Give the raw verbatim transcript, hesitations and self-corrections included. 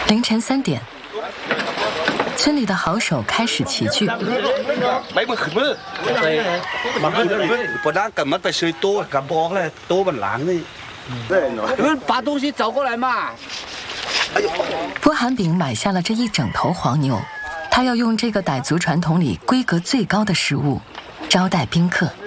凌晨三点，村里的好手开始齐聚。 mấy mươi khẩn mưa, mà bữa đã cầm mất phải sơi tô, cầm bó này tô bằng láng đi. 你们把东西找过来嘛。 波寒炳买下了这一整头黄牛，他要用这个傣族传统里规格最高的食物招待宾客。